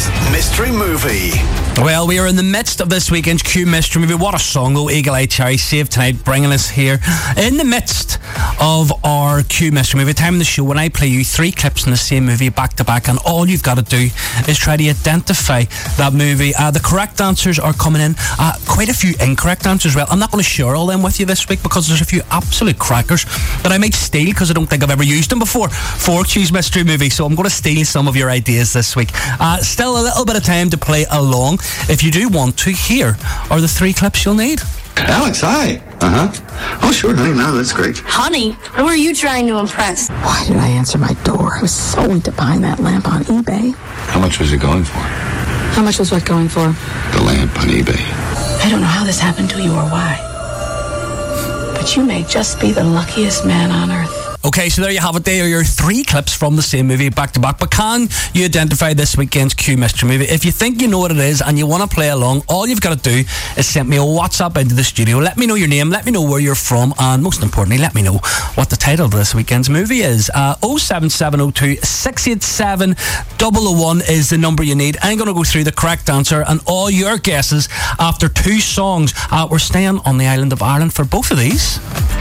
Mystery Movie. Well, we are in the midst of this weekend's Q Mystery Movie. What a song, though. Eagle Eye Cherry, Save Tonight, bringing us here in the midst of our Q Mystery Movie. Time in the show when I play you 3 clips in the same movie back to back, and all you've got to do is try to identify that movie. The correct answers are coming in. Quite a few incorrect answers as well. I'm not going to share all them with you this week because there's a few absolute crackers that I might steal because I don't think I've ever used them before for Q's Mystery Movie. So I'm going to steal some of your ideas this week. Still a little bit of time to play along. If you do want to, here are the 3 clips you'll need. Alex, hi. Oh, sure, honey. No, that's great. Honey, who are you trying to impress? Why did I answer my door? I was solely to buying that lamp on eBay. How much was it going for? How much was what going for? The lamp on eBay. I don't know how this happened to you or why, but you may just be the luckiest man on earth. Okay, so there you have it. They are your 3 clips from the same movie back to back. But can you identify this weekend's Q Mystery Movie? If you think you know what it is and you want to play along, all you've got to do is send me a WhatsApp into the studio. Let me know your name, let me know where you're from, and most importantly, let me know what the title of this weekend's movie is. 07702 687 001 is the number you need. I'm going to go through the correct answer and all your guesses after 2 songs. We're staying on the island of Ireland for both of these.